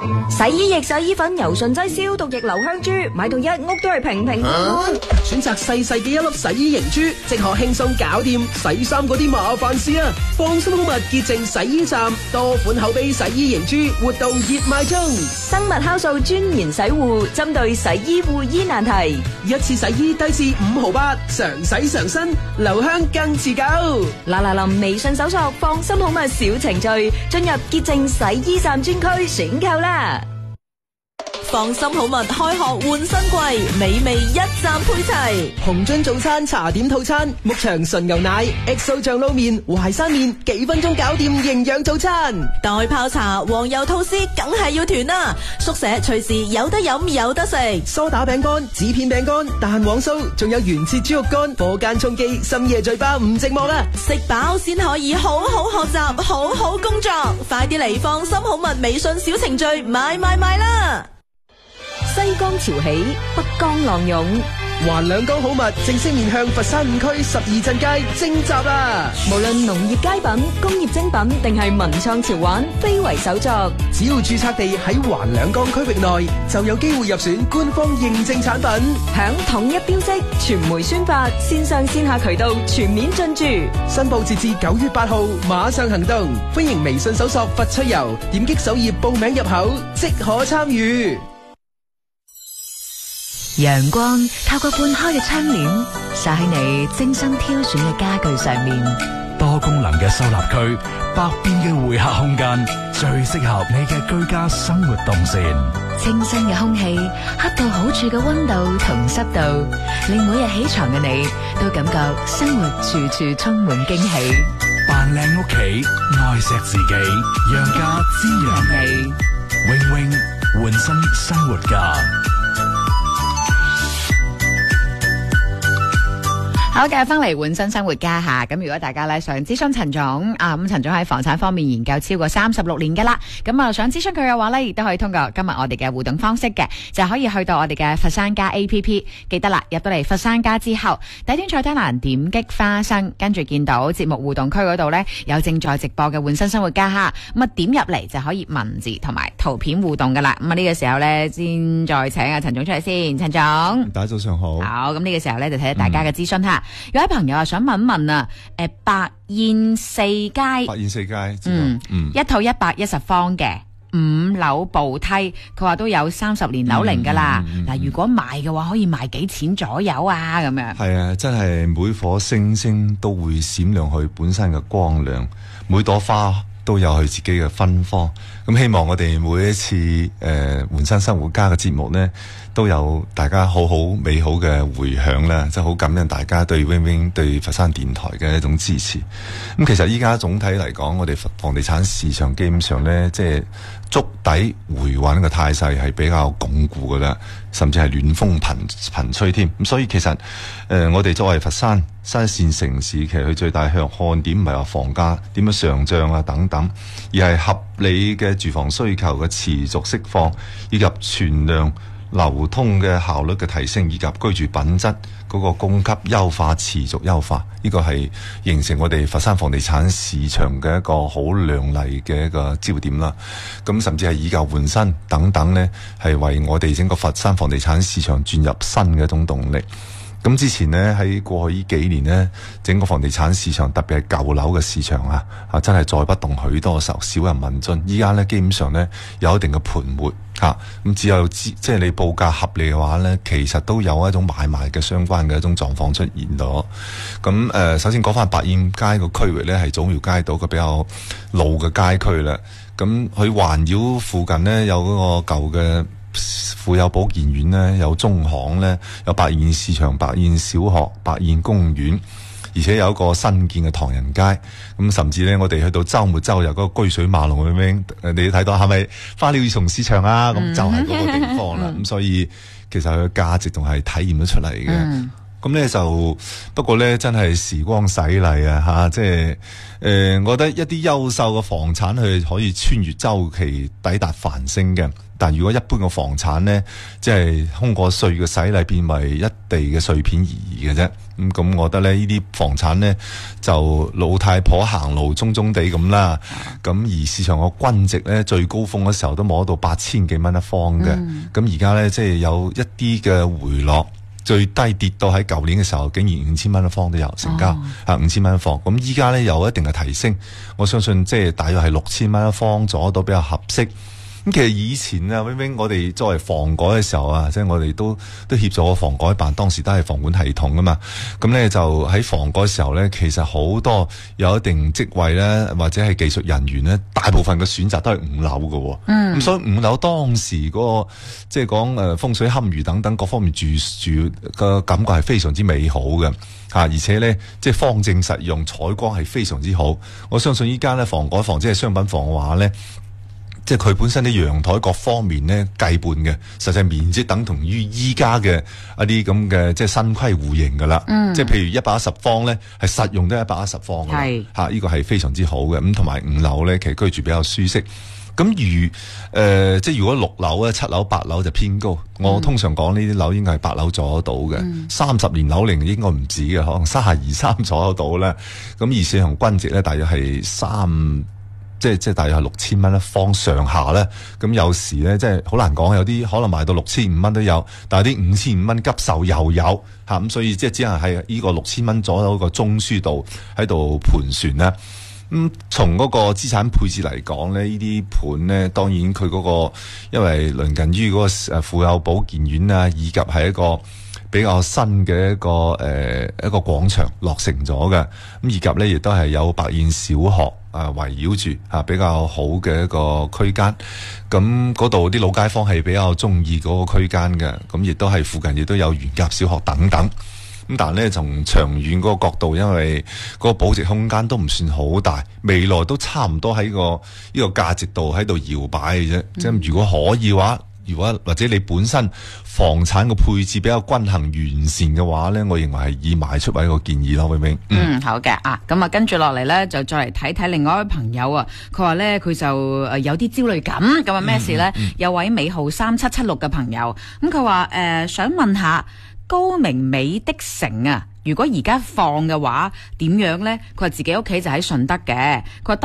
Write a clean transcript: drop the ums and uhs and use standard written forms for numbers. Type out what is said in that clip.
洗衣液、洗衣粉、柔順劑、消毒液、留香珠，買到一屋都係平平安安。 選擇細細嘅一粒洗衣凝珠，即可輕鬆搞掂洗衫嗰啲麻煩事啊！放心好物潔淨洗衣站，多款口碑洗衣凝珠活動熱賣中。 生物酵素專研洗護，針對洗衣護衣難題， 一次洗衣低至5毫8，常洗常新，留香更持久。 嗱臨微信搜索放心好物小程序，進入潔淨洗衣站專區選購啦。放心好物開學換新季，美味一站配齊。 紅樽早餐茶點套餐，牧場純牛奶、XO 醬撈麵、淮山麵，幾分鐘搞掂營養早餐。 袋泡茶、黃油吐司，梗係要團啦！宿舍隨時有得飲有得食。 梳打餅乾、紙片餅乾、蛋黃酥，仲有原切豬肉乾、火間充飢，深夜嘴巴唔寂寞啦！ 食飽先可以好好學習，好好工作。快啲嚟放心好物微信小程序買啦！西江潮起，北江浪湧， 環兩江好物正式面向佛山5區12鎮街徵集啦！ 無論農業佳品、工業精品定係文創潮玩，非為手作。 只要註冊地喺環兩江區域內，就有機會入選官方認證產品， 響統一標識、傳媒宣發、線上線下渠道全面進駐。 申報截至9月8號，馬上行動！歡迎微信搜索佛趣遊，點擊首頁報名入口，即可參與。 陽光透過半開嘅窗簾灑喺你精心挑選嘅家具上面， 多功能嘅收納區，百變嘅會客空間，最適合你嘅居家生活動線。 清新嘅空氣，恰到好處嘅溫度同濕度，令每日起床嘅你都感覺生活處處充滿驚喜。 扮靚屋企，愛錫自己，讓家滋養你。永永換新生活家。 好嘅，翻嚟換新生活家下。咁如果大家咧想諮詢陳總咁陳總喺房產方面研究超過36年噶啦，咁啊想諮詢佢嘅話咧，亦都可以通過今日我哋嘅互動方式嘅，就可以去到我哋嘅佛山家 APP。記得啦，入到嚟佛山家之後，第一段菜單欄點擊花生，跟住見到節目互動區嗰度咧有正在直播嘅換新生活家下，咁啊點入嚟就可以文字同埋圖片互動噶啦。咁啊呢個時候咧先再請阿陳總出嚟先，陳總， 大家早上好。 好，咁呢個時候咧就睇下大家嘅諮詢下。有位朋友啊想問問啊，白燕四街，一套110方嘅5樓步梯，佢話都有30年樓齡噶啦。嗱，如果賣嘅話，可以賣幾錢左右啊？咁樣係啊，真係每顆星星都會閃亮佢本身嘅光亮，每朵花都有佢自己嘅芬芳。咁希望我哋每一次換新生活家嘅節目呢，都有大家好美好嘅回響啦，即係好感恩大家對 Wing Wing 對佛山電台嘅一種支持。咁其實依家總體嚟講，我哋房地產市場基本上呢，即係築底回穩嘅態勢係比較鞏固噶啦，甚至係暖風頻吹添。咁所以其實我哋作為佛山新一線城市，其實佢最大看點唔係話房價點樣上漲啊等等，而係合理嘅住房需求嘅持續釋放，以及存量流通嘅效率嘅提升，以及居住品質嗰個供給優化持續優化，呢個係形成我哋佛山房地產市場嘅一個好亮麗嘅一個焦點啦。咁甚至係以舊換新等等呢，係為我哋整個佛山房地產市場轉入新嘅一種動力。咁之前呢，喺過去呢幾年呢，整個房地產市場特別係舊樓嘅市場真係載不動許多時候，少人問津。依家呢，基本上呢，有一定嘅盤活咁只有即係你報價合理嘅話呢，其實都有一種買賣嘅相關嘅一種狀況出現咗。咁首先講翻白燕街個區域呢，係祖廟街道個比較老嘅街區啦。咁佢環繞附近呢，有嗰個舊嘅婦幼保健院呢，有中行呢，有白燕市場、白燕小學、白燕公園，而且有一個新建嘅唐人街。咁甚至呢，我哋去到週末週日嗰個居水馬龍咁樣，你睇到係咪花鳥魚蟲市場啊？咁就係嗰個地方啦。咁所以其實佢嘅價值仲係體驗得出嚟嘅。 咁咧就不過咧真係時光洗禮啊嚇，即係我覺得一啲優秀嘅房產佢可以穿越周期抵達繁星嘅。但如果一般嘅房產咧，即係通過歲月嘅洗禮變為一地嘅碎片而已嘅啫。咁我覺得咧，呢啲房產咧就老太婆行路中中地咁啦。咁而市場個均值咧最高峰嘅時候都摸到8000幾蚊一方嘅。咁而家咧即係有一啲嘅回落。最低跌到喺舊年嘅時候，竟然5000蚊一方都有成交，5000蚊一方。咁依家咧有一定嘅提升，我相信即係大約係6000蚊一方左右比較合適。咁其實以前啊，我哋作為房改嘅時候啊，即係我哋都協助個房改辦，當時都係房管系統噶嘛。咁咧就喺房改嘅時候咧，其實好多有一定職位咧，或者係技術人員咧，大部分嘅選擇都係5樓嘅。咁所以5樓當時嗰個即係講風水堪輿等等各方面住嘅感覺係非常之美好嘅。而且咧，即係方正實用，採光係非常之好。我相信依家咧房改房即係商品房嘅話咧。即係佢本身啲陽台各方面咧計半嘅，實際面積等同於依家嘅一啲咁嘅即係新規戶型噶啦。即係譬如110方咧，係實用都110方噶啦。嚇，呢個係非常之好嘅。咁同埋5樓咧，其實居住比較舒適。咁即係如果6樓咧、7樓、8樓就偏高。我通常講呢啲樓應該係8樓左右到嘅。30年樓齡應該唔止嘅，可能32、3左右到啦。咁而市場均值咧，大約係即係大約係6000蚊一方上下咧，咁有時咧即係好難講，有啲可能賣到6500蚊都有，但係啲5500蚊急售又有嚇，咁所以即係只能係呢個6000蚊左右個中樞度喺度盤旋啦。從嗰個資產配置嚟講咧，呢啲盤咧當然佢嗰個因為鄰近於嗰個婦幼保健院啊，以及係一個比較新嘅一個廣場落成咗嘅，咁以及咧亦都係有白燕小學圍繞住比較好嘅一個區間，咁嗰度啲老街坊係比較中意嗰個區間嘅，咁亦都係附近亦都有原甲小學等等，咁但係咧從長遠嗰個角度，因為嗰個保值空間都唔算好大，未來都差唔多喺呢個價值度喺度搖擺嘅啫，即係如果可以嘅話。如果或者你本身房產嘅配置比較均衡完善嘅話咧，我認為係以賣出為一個建議咯，永永。 好嘅咁啊，跟住落嚟咧就再嚟睇睇另外一位朋友啊，佢話咧佢就有啲焦慮感，咁啊咩事咧？有位尾號3776嘅朋友，咁佢話想問下高明美的城啊，如果而家放嘅話點樣咧？佢話自己屋企就喺順德嘅，佢話